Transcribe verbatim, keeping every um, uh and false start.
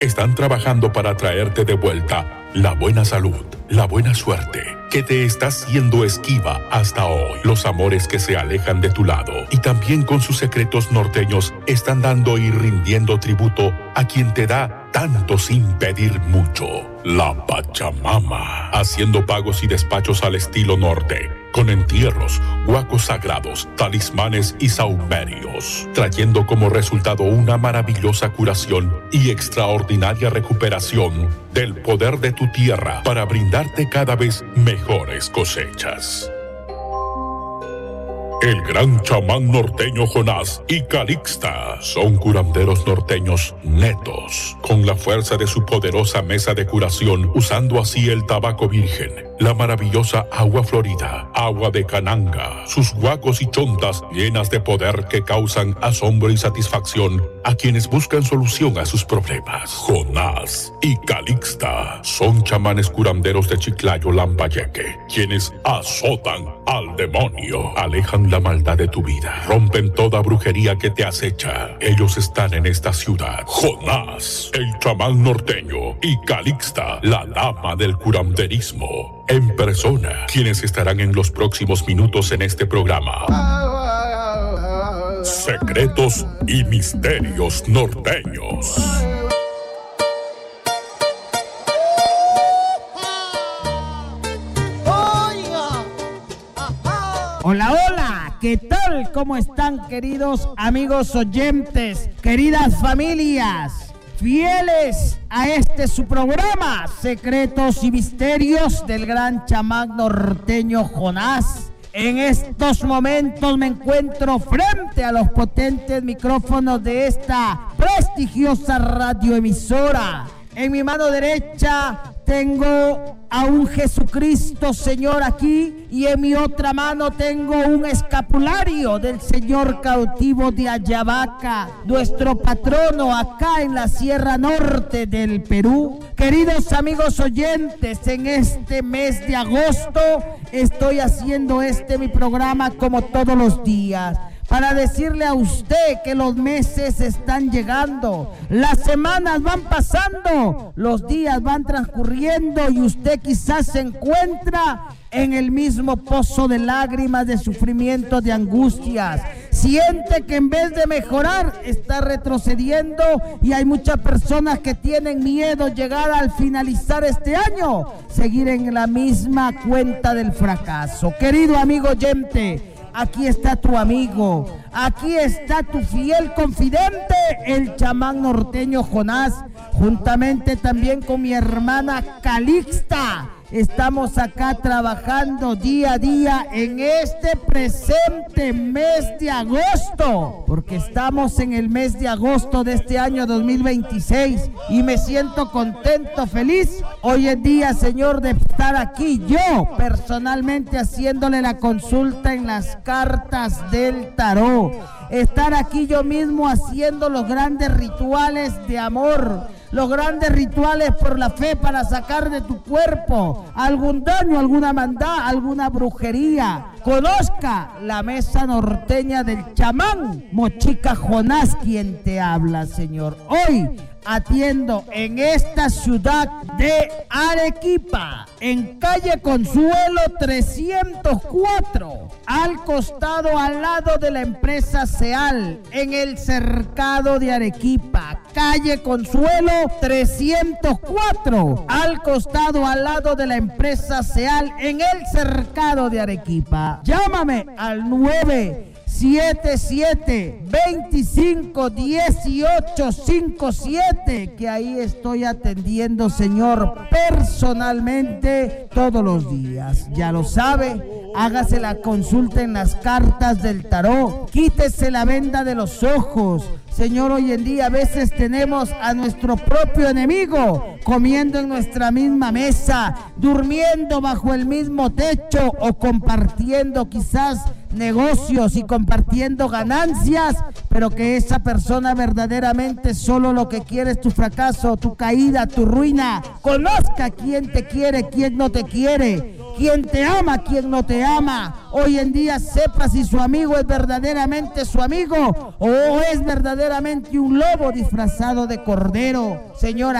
están trabajando para traerte de vuelta la buena salud, la buena suerte, que te está siendo esquiva hasta hoy. Los amores que se alejan de tu lado y también con sus secretos norteños están dando y rindiendo tributo a quien te da tanto sin pedir mucho. La Pachamama, haciendo pagos y despachos al estilo norte, con entierros, huacos sagrados, talismanes y saumerios, trayendo como resultado una maravillosa curación y extraordinaria recuperación del poder de tu tierra para brindarte cada vez mejores cosechas. El gran chamán norteño Jonás y Calixta son curanderos norteños netos, con la fuerza de su poderosa mesa de curación, usando así el tabaco virgen, la maravillosa agua florida, agua de cananga, sus huacos y chontas llenas de poder que causan asombro y satisfacción a quienes buscan solución a sus problemas. Jonás y Calixta son chamanes curanderos de Chiclayo, Lambayeque, quienes azotan al demonio, alejan la maldad de tu vida, rompen toda brujería que te acecha. Ellos están en esta ciudad. Jonás, el chamán norteño, y Calixta, la dama del curanderismo, en persona, quienes estarán en los próximos minutos en este programa. Secretos y misterios norteños. Hola, hola, ¿qué tal? ¿Cómo están, queridos amigos oyentes, queridas familias, fieles a este su programa, Secretos y Misterios del gran chamán norteño Jonás? En estos momentos me encuentro frente a los potentes micrófonos de esta prestigiosa radioemisora. En mi mano derecha tengo a un Jesucristo Señor aquí, y en mi otra mano tengo un escapulario del Señor cautivo de Ayabaca, nuestro patrono acá en la Sierra Norte del Perú. Queridos amigos oyentes, en este mes de agosto estoy haciendo este mi programa como todos los días, para decirle a usted que los meses están llegando, las semanas van pasando, los días van transcurriendo y usted quizás se encuentra en el mismo pozo de lágrimas, de sufrimiento, de angustias. Siente que en vez de mejorar está retrocediendo, y hay muchas personas que tienen miedo llegar al finalizar este año, seguir en la misma cuenta del fracaso. Querido amigo oyente, aquí está tu amigo, aquí está tu fiel confidente, el chamán norteño Jonás, juntamente también con mi hermana Calixta. Estamos acá trabajando día a día en este presente mes de agosto, porque estamos en el mes de agosto de este año dos mil veintiséis, y me siento contento, feliz hoy en día, Señor, de estar aquí yo personalmente haciéndole la consulta en las cartas del tarot, estar aquí yo mismo haciendo los grandes rituales de amor, los grandes rituales por la fe, para sacar de tu cuerpo algún daño, alguna maldad, alguna brujería. Conozca la mesa norteña del chamán Mochica Jonás, quien te habla, Señor. Hoy atiendo en esta ciudad de Arequipa, en calle Consuelo trescientos cuatro, al costado, al lado de la empresa Seal, en el cercado de Arequipa. Calle Consuelo trescientos cuatro, al costado, al lado de la empresa Seal, en el cercado de Arequipa. Llámame al nueve siete siete, veinticinco, dieciocho, cincuenta y siete, que ahí estoy atendiendo, Señor, personalmente todos los días. Ya lo sabe, hágase la consulta en las cartas del tarot, quítese la venda de los ojos. Señor, hoy en día a veces tenemos a nuestro propio enemigo comiendo en nuestra misma mesa, durmiendo bajo el mismo techo, o compartiendo quizás negocios y compartiendo ganancias, pero que esa persona verdaderamente solo lo que quiere es tu fracaso, tu caída, tu ruina. Conozca quién te quiere, quién no te quiere, quien te ama, quien no te ama. Hoy en día sepa si su amigo es verdaderamente su amigo o es verdaderamente un lobo disfrazado de cordero. Señora,